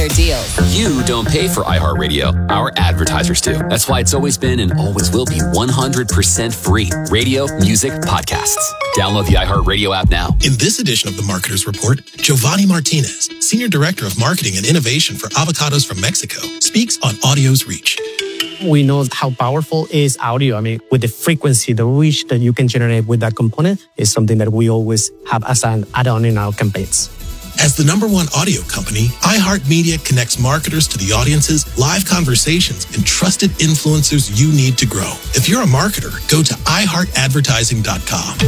their deals. You don't pay for iHeartRadio. Our advertisers do. That's why it's always been and always will be 100% free. Radio, music, podcasts. Download the iHeartRadio app now. In this edition of the Marketer's Report, Giovanni Martinez, Senior Director of Marketing and Innovation for Avocados from Mexico, speaks on audio's reach. We know how powerful is audio. I mean, with the frequency, the reach that you can generate with that component is something that we always have as an add-on in our campaigns. As the #1 audio company, iHeartMedia connects marketers to the audiences, live conversations, and trusted influencers you need to grow. If you're a marketer, go to iHeartAdvertising.com.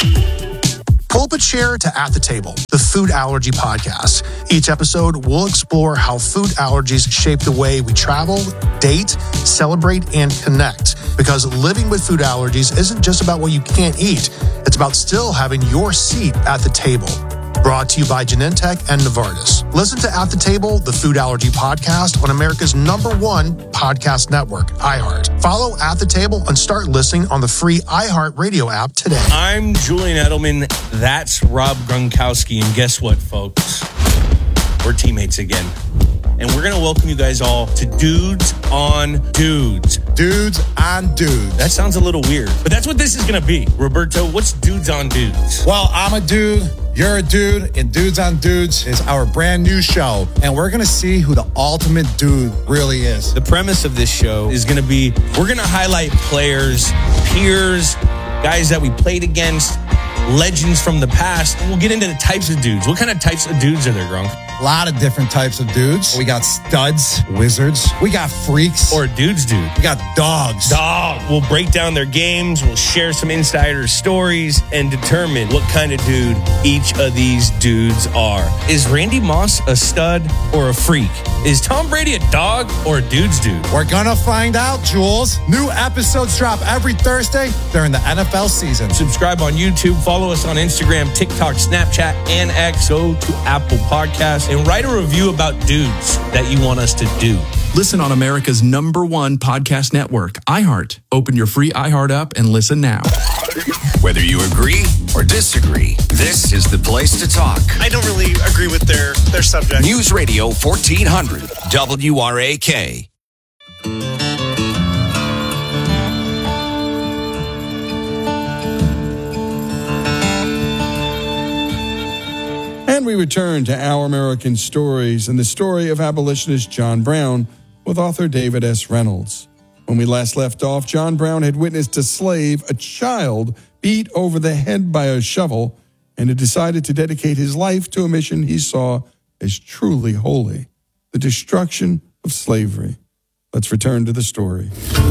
Pull up a chair to At the Table, the food allergy podcast. Each episode, we'll explore how food allergies shape the way we travel, date, celebrate, and connect. Because living with food allergies isn't just about what you can't eat. It's about still having your seat at the table. Brought to you by Genentech and Novartis. Listen to At the Table, the food allergy podcast on America's #1 podcast network, iHeart. Follow At the Table and start listening on the free iHeart Radio app today. I'm Julian Edelman. That's Rob Gronkowski. And guess what, folks? We're teammates again. And we're going to welcome you guys all to Dudes on Dudes. Dudes on Dudes. That sounds a little weird, but that's what this is going to be. Roberto, what's Dudes on Dudes? Well, I'm a dude, you're a dude, and Dudes on Dudes is our brand new show. And we're going to see who the ultimate dude really is. The premise of this show is going to be, we're going to highlight players, peers, guys that we played against, legends from the past. And we'll get into the types of dudes. What kind of types of dudes are there, Gronk? A lot of different types of dudes. We got studs, wizards. We got freaks. Or dudes, dude. We got dogs. We'll break down their games. We'll share some insider stories and determine what kind of dude each of these dudes are. Is Randy Moss a stud or a freak? Is Tom Brady a dog or a dude's dude? We're gonna find out, Jules. New episodes drop every Thursday during the NFL season. Subscribe on YouTube. Follow us on Instagram, TikTok, Snapchat, and X. Go to Apple Podcasts and write a review about dudes that you want us to do. Listen on America's #1 podcast network, iHeart. Open your free iHeart app and listen now. Whether you agree or disagree, this is the place to talk. I don't really agree with their subject. News Radio 1400, WRAK. And we return to Our American Stories and the story of abolitionist John Brown with author David S. Reynolds. When we last left off, John Brown had witnessed a slave, a child, beat over the head by a shovel, and had decided to dedicate his life to a mission he saw as truly holy, the destruction of slavery. Let's return to the story.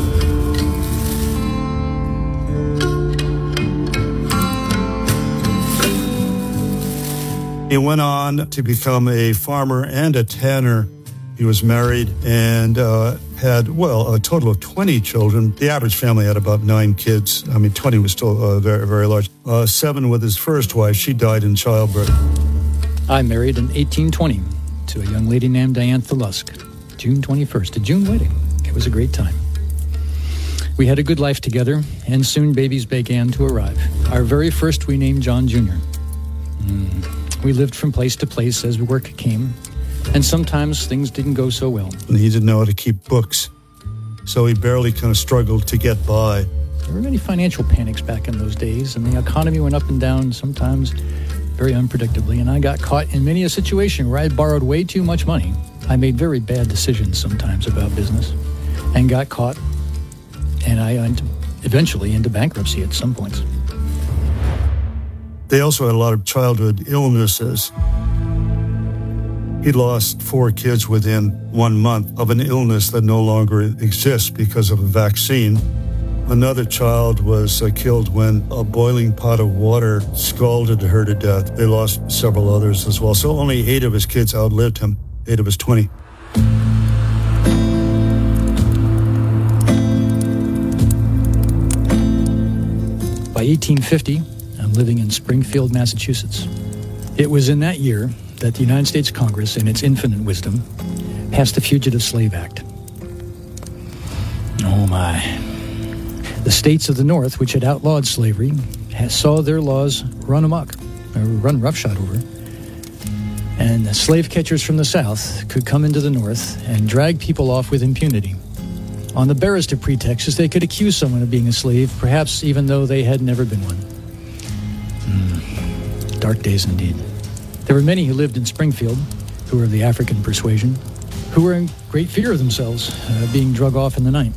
He went on to become a farmer and a tanner. He was married and had, a total of 20 children. The average family had about 9 kids. 20 was still very, very large. 7 with his first wife. She died in childbirth. I married in 1820 to a young lady named Diantha Lusk. June 21st, a June wedding. It was a great time. We had a good life together, and soon babies began to arrive. Our very first we named John Jr. We lived from place to place as work came, and sometimes things didn't go so well. And he didn't know how to keep books, so he barely kind of struggled to get by. There were many financial panics back in those days, and the economy went up and down, sometimes very unpredictably, and I got caught in many a situation where I borrowed way too much money. I made very bad decisions sometimes about business, and got caught, and I went eventually into bankruptcy at some points. They also had a lot of childhood illnesses. He lost 4 kids within 1 month of an illness that no longer exists because of a vaccine. Another child was killed when a boiling pot of water scalded her to death. They lost several others as well. So only 8 of his kids outlived him, 8 of his 20. By 1850, I'm living in Springfield, Massachusetts. It was in that year that the United States Congress, in its infinite wisdom, passed the Fugitive Slave Act. Oh my. The states of the North, which had outlawed slavery, saw their laws run amok, or run roughshod over. And And slave catchers from the South could come into the North and drag people off with impunity. On the barest of pretexts, they could accuse someone of being a slave, perhaps even though they had never been one. Dark days indeed. There were many who lived in Springfield, who were of the African persuasion, who were in great fear of themselves being drug off in the night.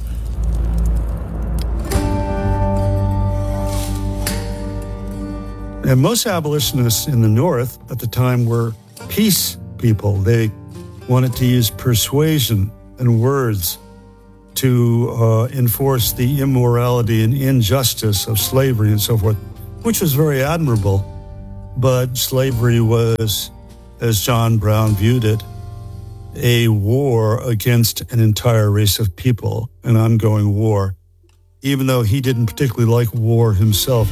And most abolitionists in the North at the time were peace people. They wanted to use persuasion and words to enforce the immorality and injustice of slavery and so forth, which was very admirable. But slavery was, as John Brown viewed it, a war against an entire race of people, an ongoing war, even though he didn't particularly like war himself.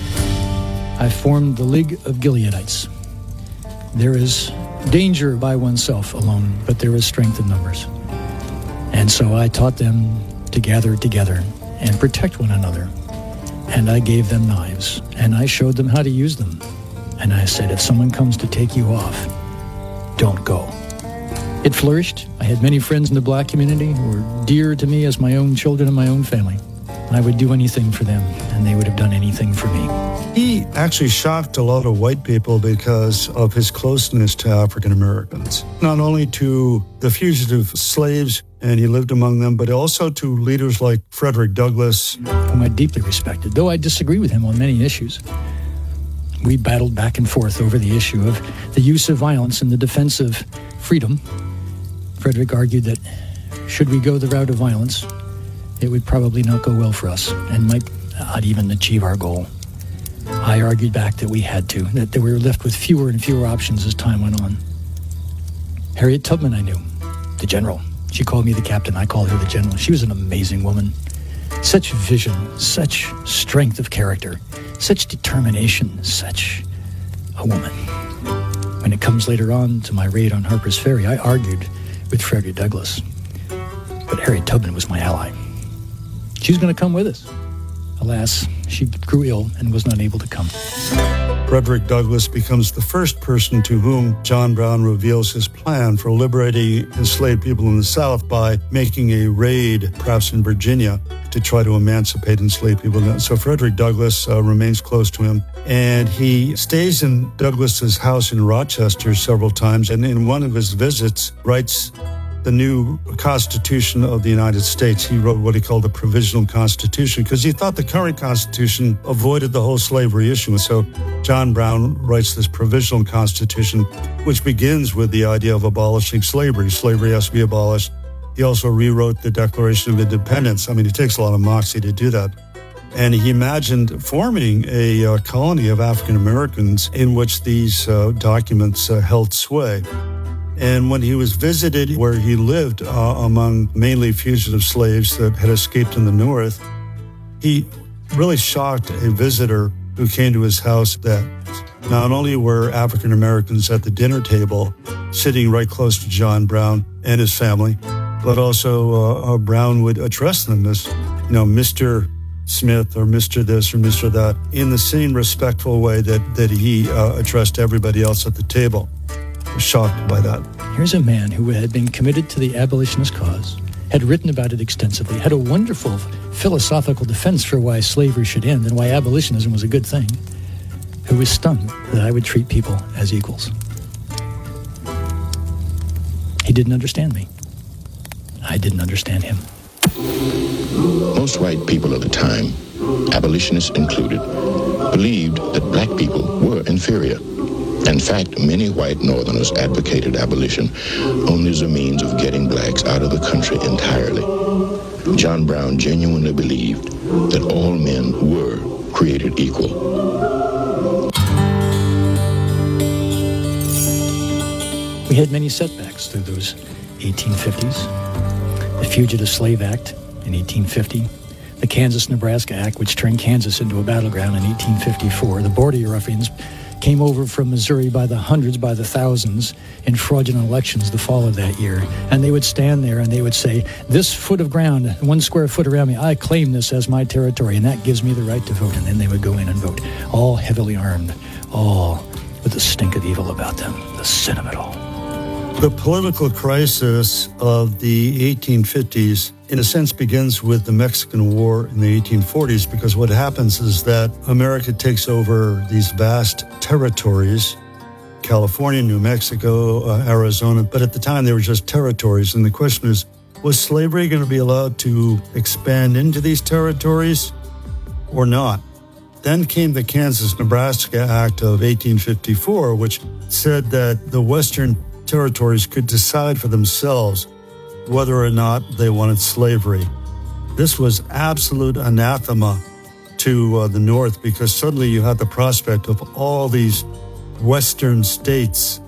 I formed the League of Gileadites. There is danger by oneself alone, but there is strength in numbers. And so I taught them to gather together and protect one another. And I gave them knives, and I showed them how to use them. And I said, if someone comes to take you off, don't go. It flourished. I had many friends in the black community who were dear to me as my own children and my own family. I would do anything for them, and they would have done anything for me. He actually shocked a lot of white people because of his closeness to African Americans, not only to the fugitive slaves, and he lived among them, but also to leaders like Frederick Douglass, whom I deeply respected, though I disagree with him on many issues. We battled back and forth over the issue of the use of violence in the defense of freedom. Frederick argued that should we go the route of violence, it would probably not go well for us and might not even achieve our goal. I argued back that we had to, that we were left with fewer and fewer options as time went on. Harriet Tubman I knew, the general. She called me the captain, I called her the general. She was an amazing woman. Such vision, such strength of character, such determination, such a woman. When it comes later on to my raid on Harper's Ferry, I argued with Frederick Douglass. But Harriet Tubman was my ally. She was going to come with us. Alas, she grew ill and was not able to come. Frederick Douglass becomes the first person to whom John Brown reveals his plan for liberating enslaved people in the South by making a raid, perhaps in Virginia, to try to emancipate enslaved people. So Frederick Douglass remains close to him, and he stays in Douglass's house in Rochester several times, and in one of his visits writes the new Constitution of the United States. He wrote what he called the Provisional Constitution because he thought the current Constitution avoided the whole slavery issue. So John Brown writes this Provisional Constitution, which begins with the idea of abolishing slavery. Slavery has to be abolished. He also rewrote the Declaration of Independence. I mean, it takes a lot of moxie to do that. And he imagined forming a colony of African Americans in which these documents held sway. And when he was visited where he lived among mainly fugitive slaves that had escaped in the North, he really shocked a visitor who came to his house that not only were African Americans at the dinner table sitting right close to John Brown and his family, but also Brown would address them as, Mr. Smith or Mr. this or Mr. that in the same respectful way that he addressed everybody else at the table. I was shocked by that. Here's a man who had been committed to the abolitionist cause, had written about it extensively, had a wonderful philosophical defense for why slavery should end and why abolitionism was a good thing, who was stunned that I would treat people as equals. He didn't understand me. I didn't understand him. Most white people of the time, abolitionists included, believed that black people were inferior. In fact, many white Northerners advocated abolition only as a means of getting blacks out of the country entirely. John Brown genuinely believed that all men were created equal. We had many setbacks through those 1850s. The Fugitive Slave Act in 1850, the Kansas-Nebraska Act, which turned Kansas into a battleground in 1854, the Border Ruffians came over from Missouri by the hundreds, by the thousands, in fraudulent elections the fall of that year. And they would stand there and they would say, this foot of ground, 1 square foot around me, I claim this as my territory, and that gives me the right to vote. And then they would go in and vote, all heavily armed, all with the stink of evil about them, the sin of it all. The political crisis of the 1850s, in a sense, begins with the Mexican War in the 1840s, because what happens is that America takes over these vast territories, California, New Mexico, Arizona, but at the time they were just territories. And the question is, was slavery going to be allowed to expand into these territories or not? Then came the Kansas-Nebraska Act of 1854, which said that the Western territories could decide for themselves whether or not they wanted slavery. This was absolute anathema to the North, because suddenly you had the prospect of all these Western states